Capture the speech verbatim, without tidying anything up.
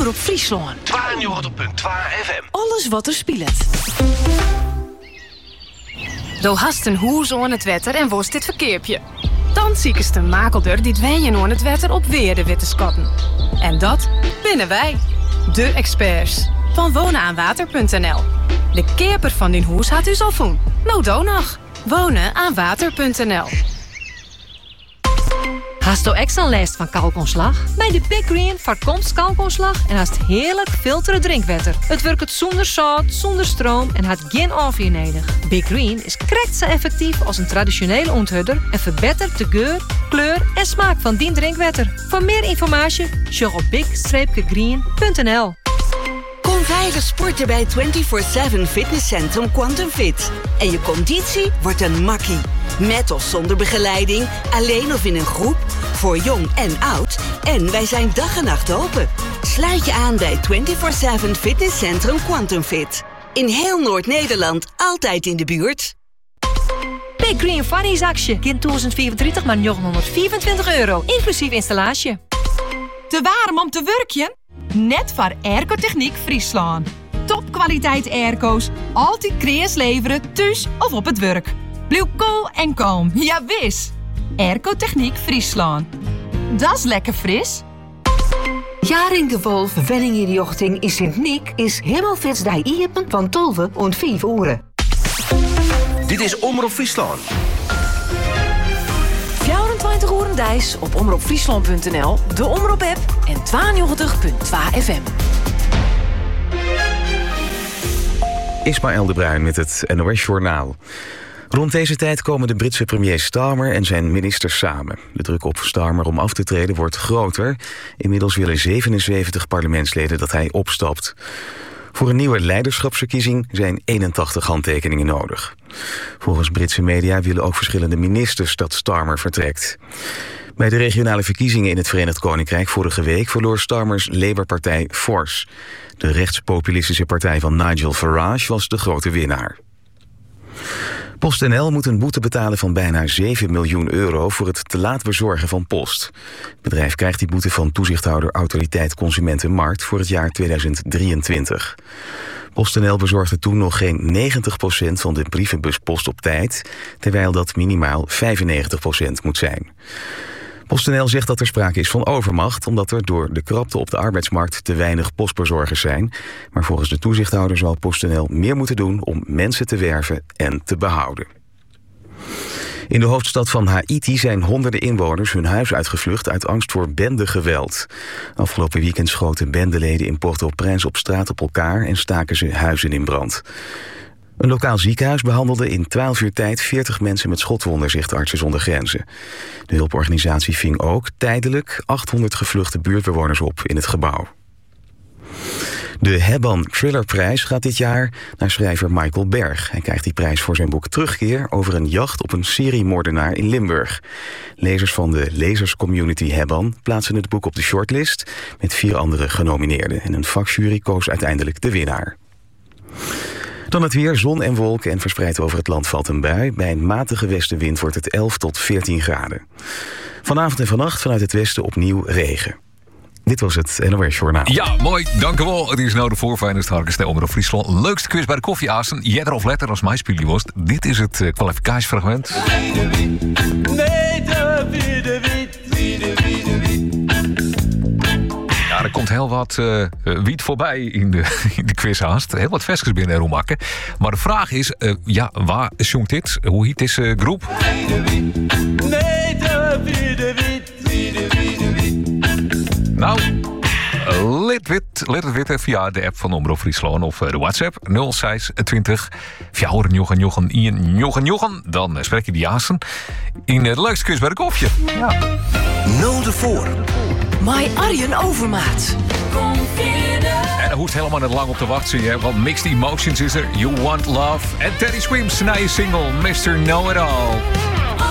Omroep Friesland. tweeënnegentig komma twee F M. Alles wat er speelt. Do hast een hoes aan het wetter en worst dit verkeerpje. Dan ziekest de makelder die dwenjen aan het wetter op weer de witte skatten. En dat binnen wij, de experts van wonen aan water punt n l. De keerper van die hoes had u al voen. Nou, do nog. wonen aan water punt n l. Hast du extra last van kalkontslag? Bij de Big Green voorkomt kalkontslag en haast heerlijk filteren drinkwater. Het werkt zonder zout, zonder stroom en had geen afweer nodig. Big Green is krekt zo effectief als een traditionele onthudder en verbetert de geur, kleur en smaak van die drinkwater. Voor meer informatie, check op big green punt n l. Kom veilig sporten bij vierentwintig zeven Fitnesscentrum Quantum Fit. En je conditie wordt een makkie. Met of zonder begeleiding, alleen of in een groep, voor jong en oud. En wij zijn dag en nacht open. Sluit je aan bij vierentwintig zeven Fitnesscentrum Quantum Fit. In heel Noord-Nederland, altijd in de buurt. Big Green Funnies-actie. Kind tweeduizend vierentwintig maar negenhonderdvierentwintig euro, inclusief installatie. Te warm om te werkje? Net voor Airco-techniek Friesland. Topkwaliteit airco's, altijd kreas leveren, thuis of op het werk. Blijf cool en kalm, ja wis. Airco-techniek Friesland. Dat is lekker fris. Jaring de Wolf, Wenningenjochting in Sint-Niek is Himmelfits die iepen van tolve en vijf uur. Dit is Omroep Friesland. vierentwintig uur dijs op omroep friesland punt n l, de Omroep-app en tweeënnegentig komma twee F M. Ismaël de Bruin met het N O S-journaal. Rond deze tijd komen de Britse premier Starmer en zijn ministers samen. De druk op Starmer om af te treden wordt groter. Inmiddels willen zevenenzeventig parlementsleden dat hij opstapt. Voor een nieuwe leiderschapsverkiezing zijn eenentachtig handtekeningen nodig. Volgens Britse media willen ook verschillende ministers dat Starmer vertrekt. Bij de regionale verkiezingen in het Verenigd Koninkrijk vorige week verloor Starmers Labour-partij fors. De rechtspopulistische partij van Nigel Farage was de grote winnaar. PostNL moet een boete betalen van bijna zeven miljoen euro voor het te laat bezorgen van post. Het bedrijf krijgt die boete van toezichthouder Autoriteit Consumentenmarkt voor het jaar tweeduizend drieëntwintig. PostNL bezorgde toen nog geen negentig procent van de brievenbuspost op tijd, terwijl dat minimaal vijfennegentig procent moet zijn. PostNL zegt dat er sprake is van overmacht, omdat er door de krapte op de arbeidsmarkt te weinig postbezorgers zijn. Maar volgens de toezichthouder zal PostNL meer moeten doen om mensen te werven en te behouden. In de hoofdstad van Haïti zijn honderden inwoners hun huis uitgevlucht uit angst voor bendegeweld. Afgelopen weekend schoten bendeleden in Port-au-Prince op straat op elkaar en staken ze huizen in brand. Een lokaal ziekenhuis behandelde in twaalf uur tijd veertig mensen met schotwonden, zegt Artsen zonder Grenzen. De hulporganisatie ving ook tijdelijk achthonderd gevluchte buurtbewoners op in het gebouw. De Hebban Thrillerprijs gaat dit jaar naar schrijver Michael Berg. Hij krijgt die prijs voor zijn boek Terugkeer over een jacht op een seriemoordenaar in Limburg. Lezers van de lezerscommunity Hebban plaatsen het boek op de shortlist met vier andere genomineerden. En een vakjury koos uiteindelijk de winnaar. Dan het weer, zon en wolken en verspreid over het land valt een bui. Bij een matige westenwind wordt het elf tot veertien graden. Vanavond en vannacht vanuit het westen opnieuw regen. Dit was het N O S-journaal. Ja, mooi, dank u wel. Het is nou de voorfijnste harkeste Omroep Friesland. Leukste quiz bij de koffieaasen. Jetter of letter als mij spelen was. Dit is het uh, kwalificatiefragment. Ja, er komt heel wat uh, wiet voorbij in de, in de quizhaast. Heel wat vestjes binnen en roemakken. Maar de vraag is, uh, ja, waar zongt dit? Hoe heet deze uh, groep? Nou, let, wit, let het weten via de app van Omroep Friesland of de WhatsApp nul zes twintig vier negen negen één negen negen. Dan spreek je die Jaasen in de leukste quiz bij de koffie. Ja. Nul de voor. My Arjen Overmaat. En daar hoeft helemaal niet lang op te wachten, hè, want Mixed Emotions is er. You Want Love. En Teddy Swims, na je single mister Know It All.